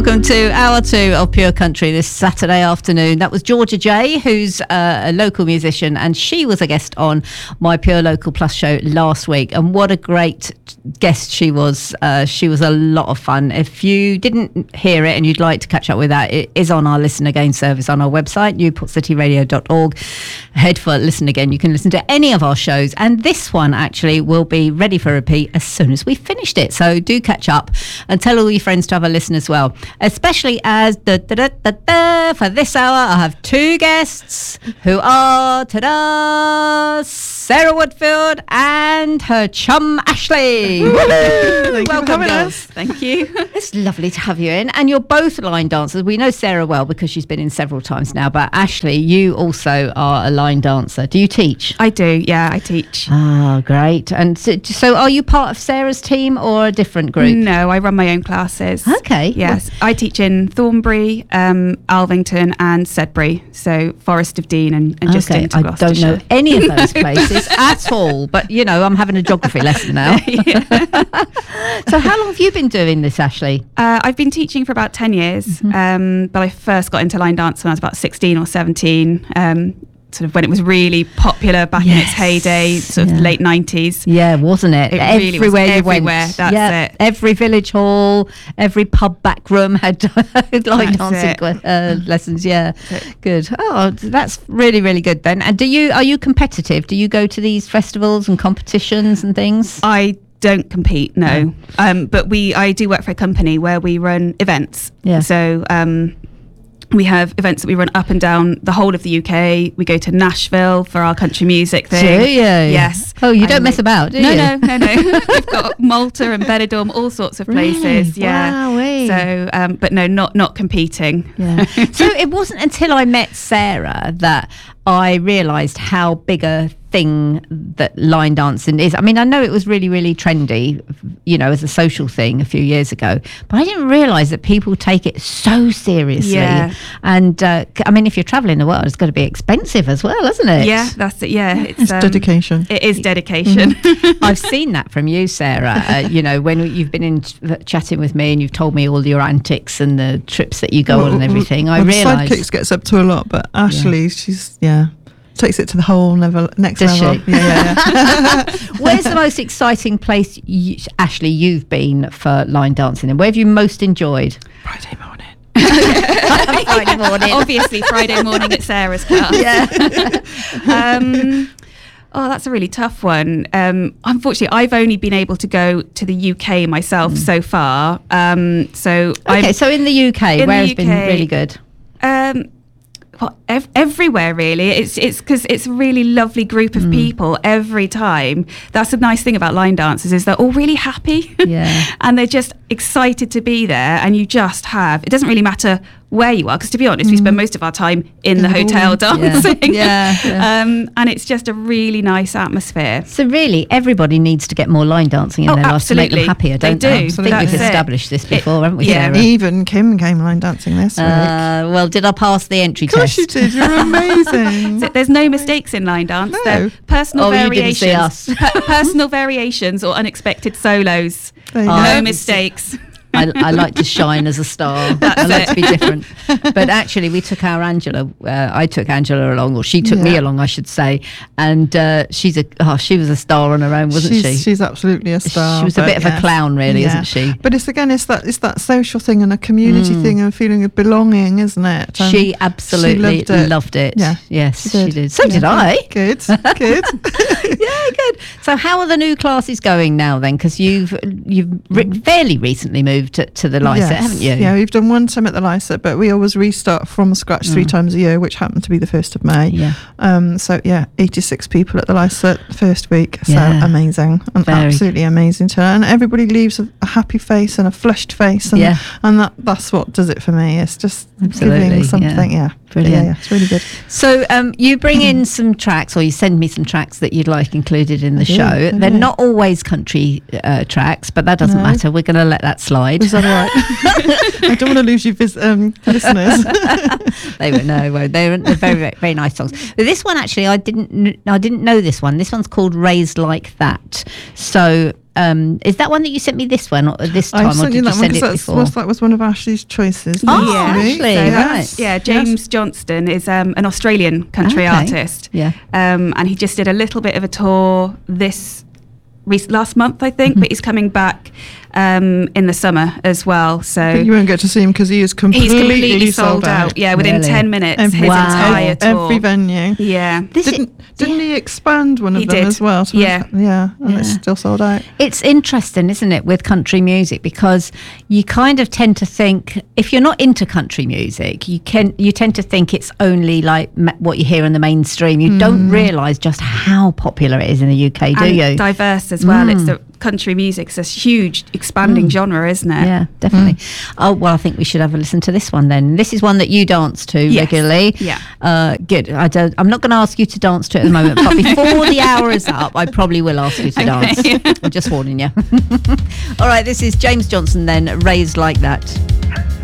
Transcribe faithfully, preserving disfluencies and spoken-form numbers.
welcome to hour two of Pure Country this Saturday afternoon. That was Georgia J, who's uh, a local musician, and she was a guest on my Pure Local Plus show last week. And what a great guest she was. Uh, she was a lot of fun. If you didn't hear it and you'd like to catch up with that, it is on our Listen Again service on our website, newport city radio dot org. Head for Listen Again. You can listen to any of our shows, and this one actually will be ready for repeat as soon as we finished it. So do catch up and tell all your friends to have a listen as well. Especially as da, da, da, da, da, for this hour, I have two guests who are ta-da, Sarah Woodfield and her chum Ashley. Thank Welcome, you girls. Thank you. It's lovely to have you in, and you're both line dancers. We know Sarah well because she's been in several times now, but Ashley, you also are a line dancer. Do you teach? I do, yeah, I teach. Ah, great. And so, so are you part of Sarah's team or a different group? No, I run my own classes. Okay. Yes, I teach in Thornbury, um, Alvington and Sedbury, so Forest of Dean and, and just okay, into I don't Gloucestershire. know any of those places at all, but you know, I'm having a geography lesson now. So how long have you been doing this, Ashley? Uh, I've been teaching for about ten years, mm-hmm. um, but I first got into line dance when I was about sixteen or seventeen, um, sort of when it was really popular back yes. in its heyday, sort of yeah. late nineties. Yeah, wasn't it? It everywhere really was you everywhere, went. that's yeah, it. Every village hall, every pub back room had line dancing uh, lessons. Yeah, good. Oh, that's really, really good then. And do you, are you competitive? Do you go to these festivals and competitions and things? I don't compete, no. no. Um, but we, I do work for a company where we run events. Yeah. So, um, we have events that we run up and down the whole of the U K. We go to Nashville for our country music thing. Do you? Yes. Oh, you and don't mess about, do no, you? No, no, no, no. We've got Malta and Benidorm, all sorts of places. Really? Yeah. Wow-wee. So, um, but no, not not competing. Yeah. So it wasn't until I met Sarah that I realised how big a thing that line dancing is. I mean, I know it was really, really trendy, you know, as a social thing a few years ago, but I didn't realise that people take it so seriously. Yeah. And uh, I mean, if you're travelling the world, it's got to be expensive as well, isn't it? Yeah, that's it. Yeah, it's, it's um, dedication. It is dedication. Mm-hmm. I've seen that from you, Sarah. Uh, you know, when you've been in ch- chatting with me and you've told me all your antics and the trips that you go well, on and everything, well, I realised. Sidekicks gets up to a lot, but Ashley, yeah. she's yeah. takes it to the whole level, next Does level. She? Yeah, yeah, yeah. Where's the most exciting place, you, Ashley, you've been for line dancing, and where have you most enjoyed? Friday morning. Friday morning. Obviously, Friday morning at Sarah's class. Yeah. um, oh, that's a really tough one. Um, unfortunately, I've only been able to go to the U K myself mm. so far. Um, so okay, I'm, so in the U K, in where the has U K, been really good? Um, Well, ev- everywhere really. It's it's because it's a really lovely group of mm. people every time. That's the nice thing about line dancers is they're all really happy. Yeah. And they're just excited to be there, and you just have, it doesn't really matter where you are, because to be honest, mm. we spend most of our time in, in the, the hotel dancing. Yeah. yeah, yeah. Um, and it's just a really nice atmosphere. So really, everybody needs to get more line dancing in oh, their lives to make them absolutely. happier, don't they? they? Do. I think That's we've it. established this before, it, haven't we, yeah. Sarah? Even Kim came line dancing this week. Uh, well, did I pass the entry Of course test? you did. You're amazing. So there's no mistakes in line dance. No. They're personal Oh, you variations. didn't see us. per- personal variations or unexpected solos. There you No go. Oh. mistakes. I, I like to shine as a star. That's I like it. to be different. But actually, we took our Angela. Uh, I took Angela along, or she took Yeah. me along, I should say. And uh, she's a oh, she was a star on her own, wasn't she's, she? She's absolutely a star. She was a but bit of yes. a clown, really, Yeah. isn't she? But it's again, it's that it's that social thing and a community Mm. thing and a feeling of belonging, isn't it? And She absolutely she loved it. loved it. Yeah. Yes, She she did. did. So Yeah. did I. Good, good. Yeah, good. So, how are the new classes going now then? Because you've you've re- fairly recently moved to, to the Lycett, Yes. haven't you? Yeah, we've done one term at the Lycett, but we always restart from scratch three Mm. times a year, which happened to be the first of May. Yeah. Um. So yeah, eighty-six people at the Lycett first week. So Yeah. amazing, and Very absolutely amazing to and everybody leaves a, a happy face and a flushed face, and Yeah. and that that's what does it for me. It's just Absolutely, giving something. yeah. Yeah. Brilliant. Yeah, yeah, it's really good. So um, you bring in some tracks, or you send me some tracks that you'd like included in the I do, show. I They're do. not always country uh, tracks, but that doesn't No. matter. We're going to let that slide. Is that all right? I don't want to lose you, vis- um, listeners. They won't know. Won't. They're, they're very, very, very nice songs. But this one, actually, I didn't, kn- I didn't know this one. This one's called "Raised Like That." So Um, is that one that you sent me this one or this time, I or sent did you you that one send it because before? was, that was one of Ashley's choices. Oh, Yeah. Ashley, So right. that's- Yeah, James Johnston is um, an Australian country Okay. artist. Yeah. Um, and he just did a little bit of a tour this rec- last month, I think, Mm-hmm. but he's coming back um, in the summer as well. So But you won't get to see him because he is completely, he's completely sold out. Yeah, within Really? ten minutes, Every, his Wow. entire tour. every venue. Yeah. This is- Didn't didn't he expand one of He them did. as well? So Yeah. yeah, and it's Yeah. still sold out. It's interesting, isn't it, with country music, because you kind of tend to think, if you're not into country music, you can you tend to think it's only like ma- what you hear in the mainstream. You don't realise just how popular it is in the U K, do and you? diverse as well. Mm. It's the country music's a huge expanding genre, isn't it? Yeah, definitely. Oh, well, I think we should have a listen to this one then. This is one that you dance to Yes. regularly. Yeah. Uh, good. I don't, I'm not going to ask you to dance to it at the moment, but before the hour is up, I probably will ask you to dance. I'm just warning you. All right, this is James Johnston then, Raised Like That.